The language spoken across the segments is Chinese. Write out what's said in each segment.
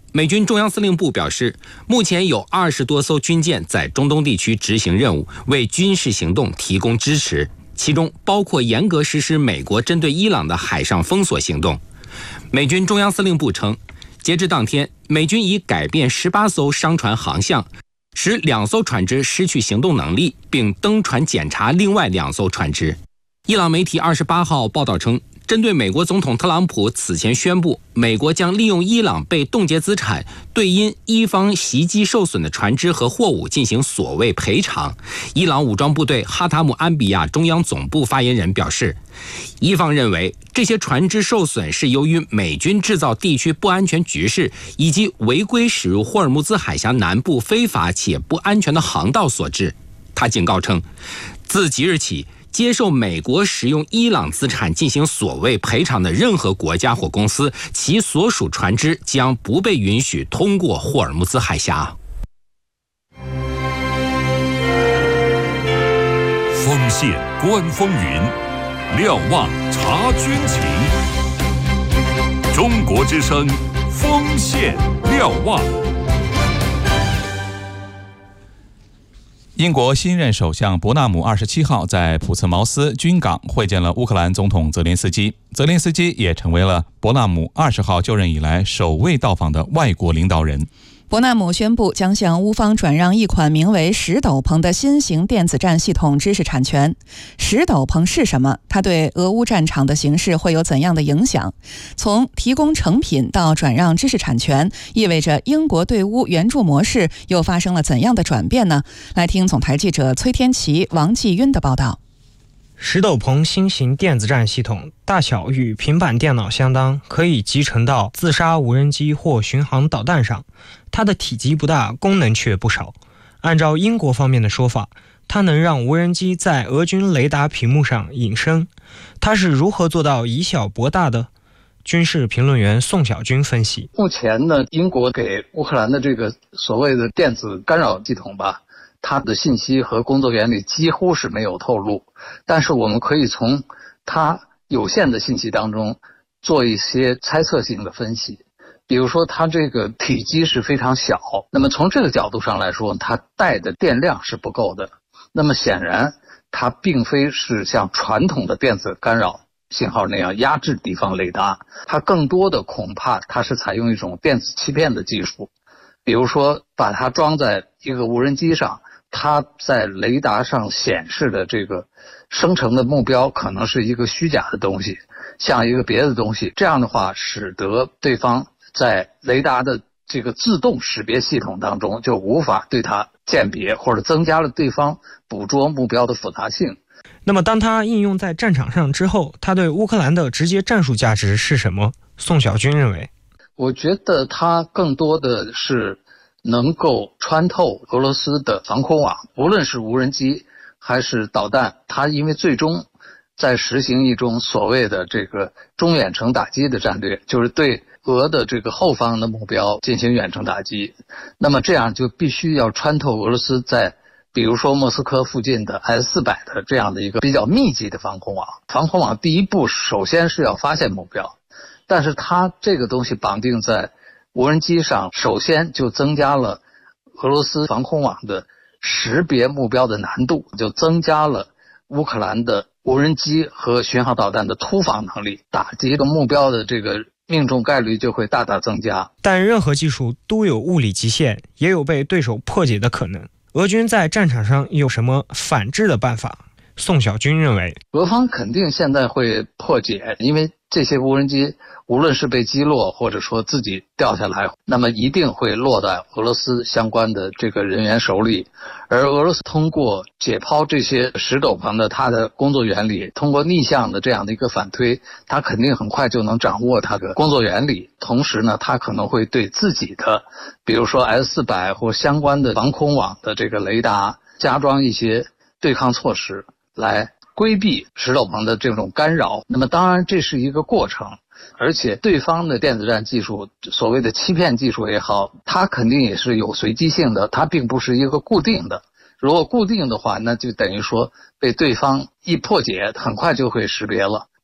美军中央司令部表示，目前有20多艘军舰在中东地区执行任务，为军事行动提供支持，其中包括严格实施美国针对伊朗的海上封锁行动。美军中央司令部称，截至当天，美军已改变18艘商船航向，使2艘船只失去行动能力，并登船检查另外2艘船只。伊朗媒体28号报道称，针对美国总统特朗普此前宣布，美国将利用伊朗被冻结资产，对因伊方袭击受损的船只和货物进行所谓赔偿。伊朗武装部队哈塔姆安比亚中央总部发言人表示，伊方认为这些船只受损是由于美军制造地区不安全局势以及违规驶入霍尔木兹海峡南部非法且不安全的航道所致。他警告称，自即日起，接受美国使用伊朗资产进行所谓赔偿的任何国家或公司，其所属船只将不被允许通过霍尔木兹海峡。 锋线观风云，瞭望察军情。中国之声，锋线瞭望。 英国新任首相伯纳姆27号在普茨茅斯军港会见了乌克兰总统泽连斯基，泽连斯基也成为了伯纳姆20号就任以来首位到访的外国领导人。 伯纳姆宣布将向乌方转让一款名为石斗篷的新型电子战系统知识产权。石斗篷是什么？它对俄乌战场的形势会有怎样的影响？从提供成品到转让知识产权，意味着英国对乌援助模式又发生了怎样的转变呢？来听总台记者崔天琪、王继晕的报道。 石斗篷新型电子战系统大小与平板电脑相当，可以集成到自杀无人机或巡航导弹上。它的体积不大，功能却不少。按照英国方面的说法，它能让无人机在俄军雷达屏幕上隐身。它是如何做到以小博大的？军事评论员宋小军分析， 目前呢，英国给乌克兰的这个所谓的电子干扰系统吧，它的信息和工作原理几乎是没有透露，但是我们可以从它有限的信息当中做一些猜测性的分析。比如说它这个体积是非常小，那么从这个角度上来说，它带的电量是不够的。那么显然它并非是像传统的电子干扰信号那样压制敌方雷达，它更多的恐怕它是采用一种电子欺骗的技术。比如说把它装在一个无人机上，它在雷达上显示的这个生成的目标可能是一个虚假的东西，像一个别的东西，这样的话使得对方在雷达的这个自动识别系统当中就无法对它鉴别，或者增加了对方捕捉目标的复杂性。 那么当它应用在战场上之后，它对乌克兰的直接战术价值是什么？宋小军认为， 我觉得它更多的是能够穿透俄罗斯的防空网，无论是无人机还是导弹，它因为最终在实行一种所谓的这个中远程打击的战略，就是对俄的这个后方的目标进行远程打击。那么这样就必须要穿透俄罗斯在比如说莫斯科附近的 S-400的这样的一个比较密集的防空网。防空网第一步首先是要发现目标，但是它这个东西绑定在无人机上，首先就增加了俄罗斯防空网的识别目标的难度，就增加了乌克兰的无人机和巡航导弹的突防能力，打击的目标的这个命中概率就会大大增加。 但任何技术都有物理极限，也有被对手破解的可能。俄军在战场上有什么反制的办法？宋小军认为， 俄方肯定现在会破解，因为这些无人机无论是被击落或者说自己掉下来，那么一定会落在俄罗斯相关的这个人员手里。而俄罗斯通过解剖这些石斗篷的它的工作原理，通过逆向的这样的一个反推，它肯定很快就能掌握它的工作原理。同时呢，它可能会对自己的比如说 S-400或相关的防空网的这个雷达加装一些对抗措施，来规避石斗篷的这种干扰。那么当然这是一个过程，而且对方的电子战技术，所谓的欺骗技术也好，它肯定也是有随机性的，它并不是一个固定的。如果固定的话，那就等于说被对方一破解，很快就会识别了。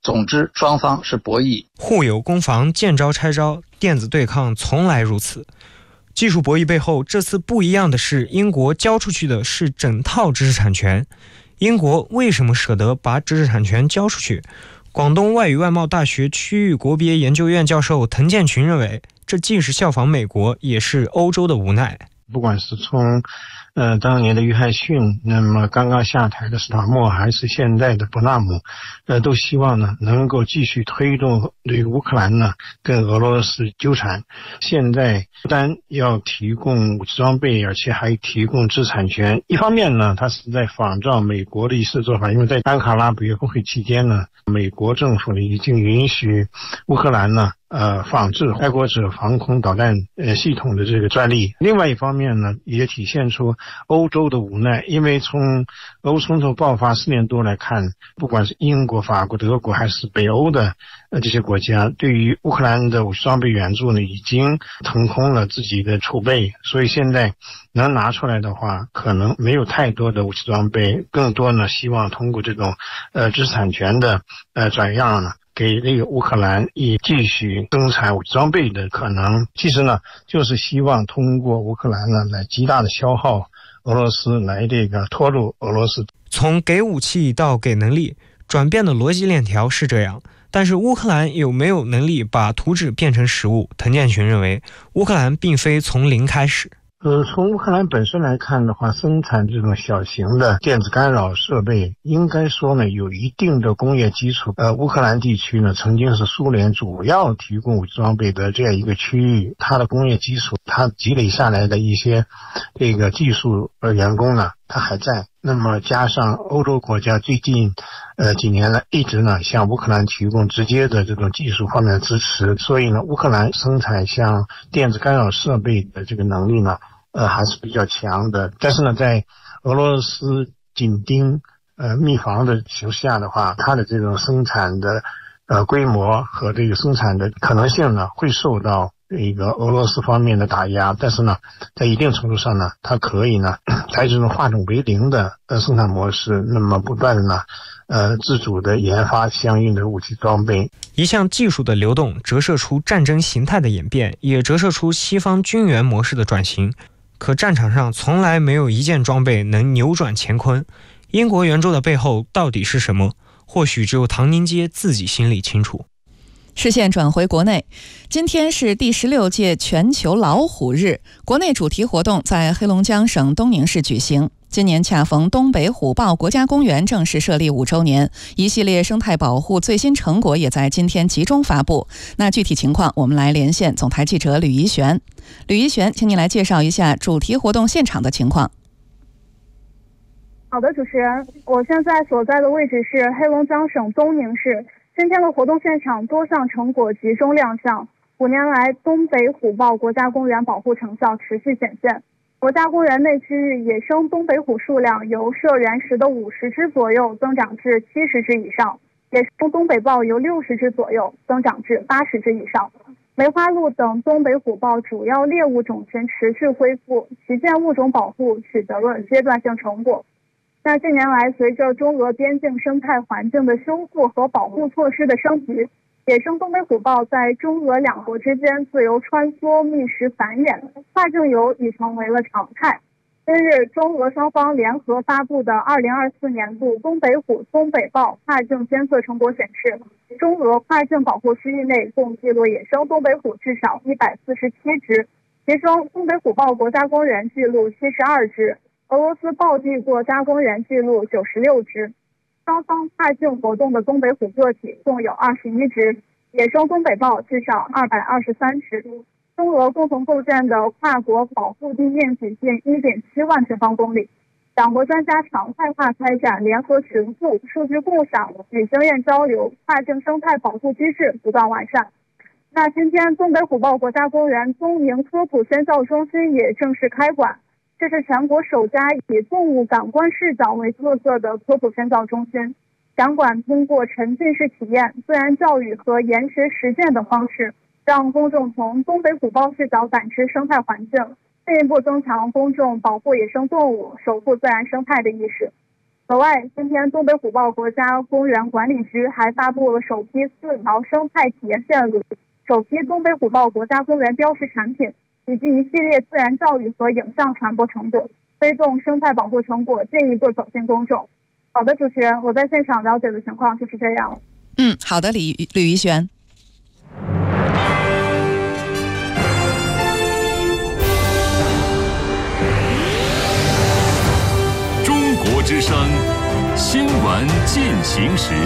总之，双方是博弈， 互有攻防，见招拆招，电子对抗从来如此。技术博弈背后，这次不一样的是，英国交出去的是整套知识产权。英国为什么舍得把知识产权交出去？广东外语外贸大学区域国别研究院教授滕建群认为，这既是效仿美国，也是欧洲的无奈。 不管是从当年的约翰逊，那么刚刚下台的斯塔默，还是现在的伯纳姆，都希望呢能够继续推动对乌克兰呢跟俄罗斯纠缠。现在不但要提供武器装备，而且还提供知识产权。一方面呢，他是在仿照美国的一次做法，因为在安卡拉北约峰会期间呢，美国政府呢已经允许乌克兰呢仿制爱国者防空导弹系统的这个专利。另外一方面呢，也体现出欧洲的无奈，因为从俄乌冲突爆发4年多来看，不管是英国、法国、德国还是北欧的这些国家，对于乌克兰的武器装备援助呢，已经腾空了自己的储备，所以现在能拿出来的话，可能没有太多的武器装备，更多呢希望通过这种知识产权的转让呢，给这个乌克兰以继续生产武器装备的可能。其实呢，就是希望通过乌克兰呢来极大的消耗俄罗斯，来这个拖入俄罗斯。 从给武器到给能力，转变的逻辑链条是这样，但是乌克兰有没有能力把图纸变成实物？滕建群认为，乌克兰并非从零开始。 从乌克兰本身来看的话，生产这种小型的电子干扰设备，应该说呢有一定的工业基础。乌克兰地区呢曾经是苏联主要提供武器装备的这样一个区域，它的工业基础，它积累下来的一些这个技术员工呢，它还在。那么加上欧洲国家最近几年来一直呢向乌克兰提供直接的这种技术方面的支持，所以呢乌克兰生产像电子干扰设备的这个能力呢还是比较强的。但是呢在俄罗斯紧盯密防的形势下的话，它的这种生产的规模和这个生产的可能性呢会受到一个俄罗斯方面的打压，但是呢在一定程度上呢，它可以呢采取这种化整为零的生产模式，那么不断的呢自主的研发相应的武器装备。 一项技术的流动折射出战争形态的演变，也折射出西方军援模式的转型。可战场上从来没有一件装备能扭转乾坤。英国援助的背后到底是什么？或许只有唐宁街自己心里清楚。 视线转回国内，今天是第16届全球老虎日，国内主题活动在黑龙江省东宁市举行。今年恰逢东北虎豹国家公园正式设立5周年，一系列生态保护最新成果也在今天集中发布。那具体情况，我们来连线总台记者吕怡璇。吕怡璇，请你来介绍一下主题活动现场的情况。 好的，主持人，我现在所在的位置是黑龙江省东宁市。今天的活动现场多项成果集中亮相，5年来东北虎豹国家公园保护成效持续显现。国家公园内区域野生东北虎数量由社原时的50只左右增长至70只以上，野生东北豹由60只左右增长至80只以上。梅花鹿等东北虎豹主要猎物种群持续恢复，旗舰物种保护取得了阶段性成果。那近年来，随着中俄边境生态环境的修复和保护措施的升级，野生东北虎豹在中俄两国之间自由穿梭、觅食繁衍，跨境游已成为了常态。今日，中俄双方联合发布的2024年度东北虎、东北豹跨境监测成果显示，中俄跨境保护区域内共记录野生东北虎至少147只，其中东北虎豹国家公园记录72只。俄罗斯豹地国家公园记录96只，双方跨境活动的东北虎个体共有21只，野生东北豹至少223只。中俄共同构建的跨国保护地面积近1.7万平方公里。两国专家常态化开展联合巡护、数据共享与经验交流，跨境生态保护机制不断完善。那今天东北虎豹国家公园东宁科普宣教中心也正式开馆。这是全国首家以动物感官视角为特色的科普宣教中心。展馆通过沉浸式体验、自然教育和研学实践的方式，让公众从东北虎豹视角感知生态环境，进一步增强公众保护野生动物、守护自然生态的意识。 此外，今天东北虎豹国家公园管理局还发布了首批4条生态体验线路、首批东北虎豹国家公园标识产品，以及一系列自然教育和影像传播成果，推动生态保护成果进一步走进公众。好的，主持人，我在现场了解的情况就是这样。 好的，吕怡璇。 中国之声新闻进行时。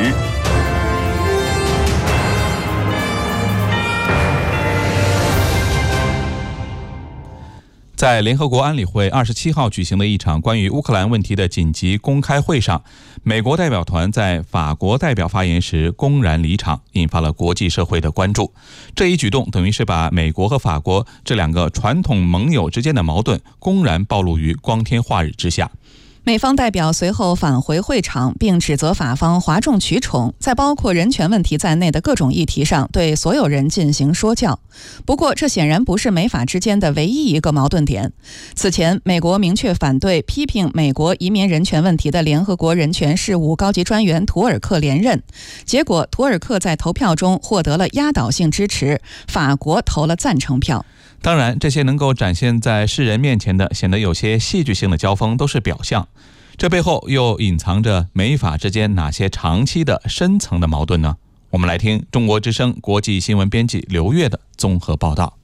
在联合国安理会27号举行的一场关于乌克兰问题的紧急公开会上，美国代表团在法国代表发言时公然离场，引发了国际社会的关注。这一举动等于是把美国和法国这2个传统盟友之间的矛盾公然暴露于光天化日之下。 美方代表随后返回会场，并指责法方哗众取宠，在包括人权问题在内的各种议题上对所有人进行说教。不过，这显然不是美法之间的唯一一个矛盾点。此前，美国明确反对批评美国移民人权问题的联合国人权事务高级专员图尔克连任，结果图尔克在投票中获得了压倒性支持，法国投了赞成票。 当然，这些能够展现在世人面前的显得有些戏剧性的交锋都是表象，这背后又隐藏着美法之间哪些长期的深层的矛盾呢？我们来听中国之声国际新闻编辑刘越的综合报道。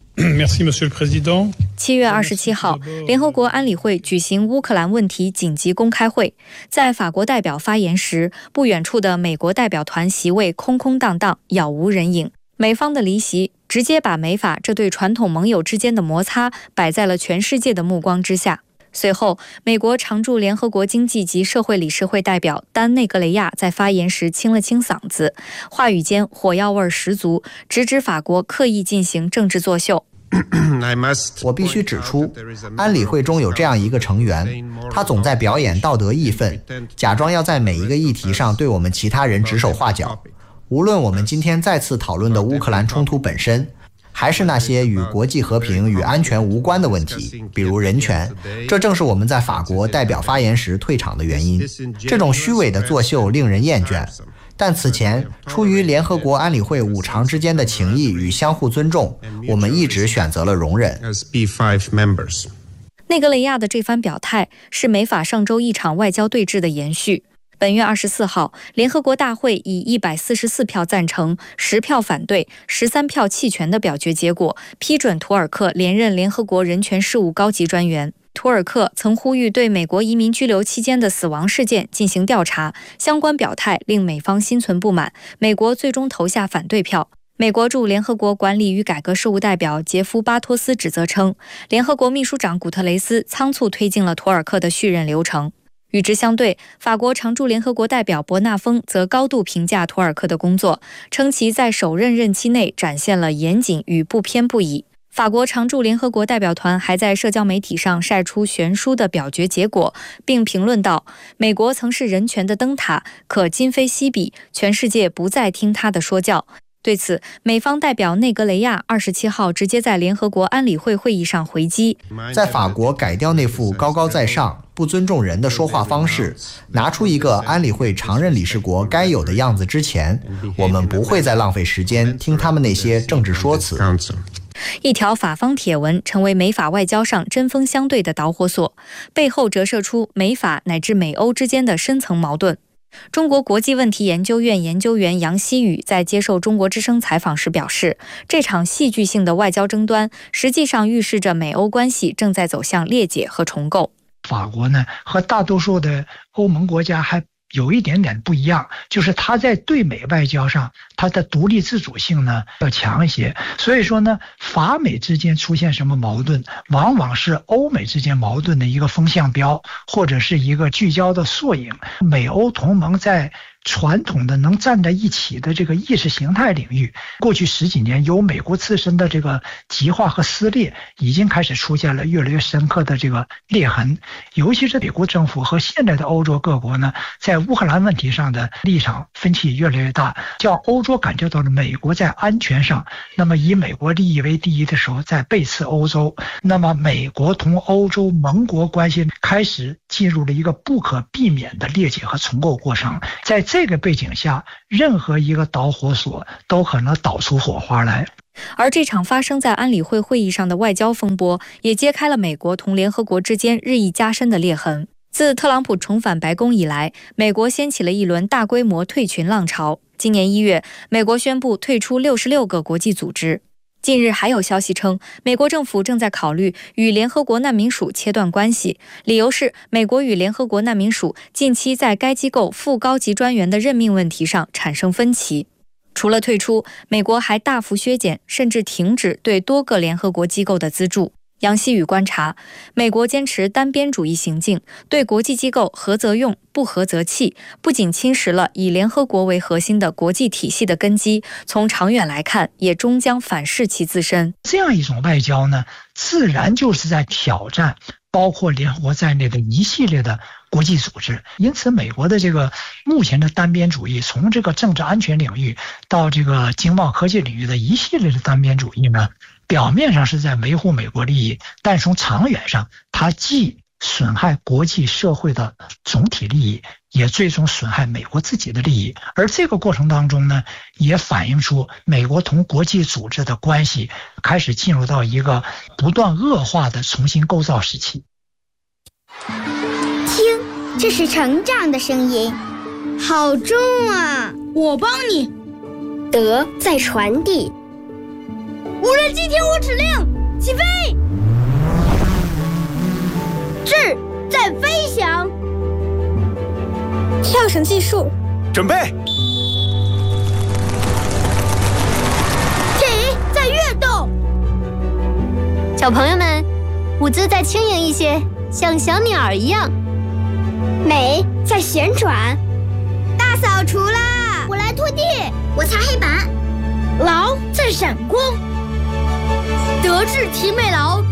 7月27号，联合国安理会举行乌克兰问题紧急公开会。在法国代表发言时，不远处的美国代表团席位空空荡荡，杳无人影。美方的离席直接把美法这对传统盟友之间的摩擦摆在了全世界的目光之下。随后，美国常驻联合国经济及社会理事会代表丹内格雷亚在发言时清了清嗓子，话语间火药味十足，直指法国刻意进行政治作秀。 我必须指出，安理会中有这样一个成员，他总在表演道德义愤，假装要在每一个议题上对我们其他人指手画脚。无论我们今天再次讨论的乌克兰冲突本身，还是那些与国际和平与安全无关的问题，比如人权，这正是我们在法国代表发言时退场的原因。这种虚伪的作秀令人厌倦，但此前出于联合国安理会5常之间的情谊与相互尊重，我们一直选择了容忍。 内格雷亚的这番表态是美法上周一场外交对峙的延续。本月24号，联合国大会以144票赞成、10票反对、13票弃权的表决结果，批准图尔克连任联合国人权事务高级专员。图尔克曾呼吁对美国移民拘留期间的死亡事件进行调查，相关表态令美方心存不满，美国最终投下反对票。美国驻联合国管理与改革事务代表杰夫·巴托斯指责称，联合国秘书长古特雷斯仓促推进了图尔克的续任流程。与之相对，法国常驻联合国代表伯纳丰则高度评价图尔克的工作，称其在首任任期内展现了严谨与不偏不倚。法国常驻联合国代表团还在社交媒体上晒出悬殊的表决结果，并评论道：“美国曾是人权的灯塔，可今非昔比，全世界不再听他的说教。”对此，美方代表内格雷亚27号直接在联合国安理会会议上回击：“ 在法国改掉那副高高在上、不尊重人的说话方式，拿出一个安理会常任理事国该有的样子之前，我们不会再浪费时间听他们那些政治说辞。” 一条法方帖文成为美法外交上针锋相对的导火索，背后折射出美法乃至美欧之间的深层矛盾。中国国际问题研究院研究员杨希宇在接受中国之声采访时表示，这场戏剧性的外交争端实际上预示着美欧关系正在走向裂解和重构。 法国呢，和大多数的欧盟国家还有一点点不一样，就是它在对美外交上，它的独立自主性呢要强一些。所以说呢，法美之间出现什么矛盾，往往是欧美之间矛盾的一个风向标，或者是一个聚焦的缩影。美欧同盟在传统的能站在一起的这个意识形态领域，过去10几年由美国自身的这个极化和撕裂，已经开始出现了越来越深刻的这个裂痕。尤其是美国政府和现在的欧洲各国呢，在乌克兰问题上的立场分歧越来越大，叫欧洲感觉到了美国在安全上，那么以美国利益为第一的时候在背刺欧洲，那么美国同欧洲盟国关系开开始进入了一个不可避免的裂解和重构过程。在这个背景下，任何一个导火索都可能导出火花来。 而这场发生在安理会会议上的外交风波，也揭开了美国同联合国之间日益加深的裂痕。自特朗普重返白宫以来，美国掀起了一轮大规模退群浪潮。今年1月，美国宣布退出66个国际组织。近日还有消息称，美国政府正在考虑与联合国难民署切断关系，理由是美国与联合国难民署近期在该机构副高级专员的任命问题上产生分歧。除了退出，美国还大幅削减甚至停止对多个联合国机构的资助。杨希宇观察，美国坚持单边主义行径，对国际机构合则用，不合则弃，不仅侵蚀了以联合国为核心的国际体系的根基，从长远来看，也终将反噬其自身。 这样一种外交呢，自然就是在挑战包括联合国在内的一系列的国际组织。因此，美国的这个目前的单边主义，从这个政治安全领域到这个经贸科技领域的一系列的单边主义呢，表面上是在维护美国利益，但从长远上，它既损害国际社会的总体利益，也最终损害美国自己的利益。而这个过程当中呢，也反映出美国同国际组织的关系开始进入到一个不断恶化的重新构造时期。 听，这是成长的声音，好重啊！ 我帮你。 德在传递。 无人机听我指令，起飞！ 智在飞翔。 跳绳计数， 准备。 体在跃动。 小朋友们，舞姿再轻盈一些，像小鸟一样。 美在旋转。大扫除啦！我来拖地，我擦黑板。 劳在闪光。 德智体美劳